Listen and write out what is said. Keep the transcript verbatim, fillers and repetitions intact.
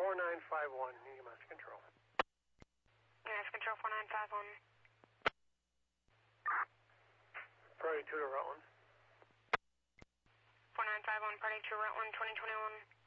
four nine five one, E M S control. E M S control four nine five one. Party two to Rutland. four nine five one, party two Rutland, twenty twenty-one.